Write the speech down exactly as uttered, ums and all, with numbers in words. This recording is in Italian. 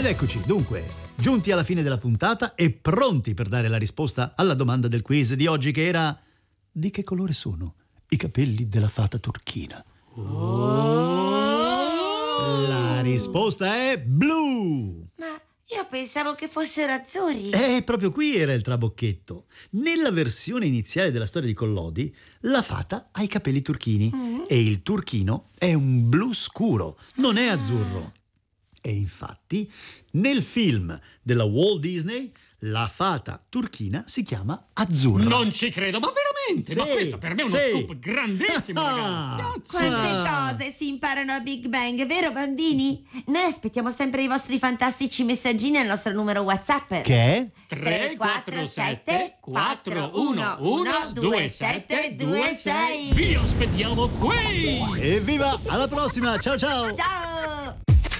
eccoci, dunque, giunti alla fine della puntata e pronti per dare la risposta alla domanda del quiz di oggi, che era: di che colore sono i capelli della fata turchina? Oh! La risposta è blu! Ma io pensavo che fossero azzurri. Eh, proprio qui era il trabocchetto. Nella versione iniziale della storia di Collodi, la fata ha i capelli turchini mm. e il turchino è un blu scuro, non è azzurro. E infatti, nel film della Walt Disney, la fata turchina si chiama Azzurra. Non ci credo, ma veramente? Sì, ma questo per me è uno sì. scoop grandissimo, Ah, ragazzi. Quante ah. cose si imparano a Big Bang, vero bambini? Noi aspettiamo sempre i vostri fantastici messaggini al nostro numero WhatsApp. Che è? tre quattro sette quattro uno uno due sette due sei. Vi aspettiamo qui! Evviva! Alla prossima! Ciao ciao! Ciao!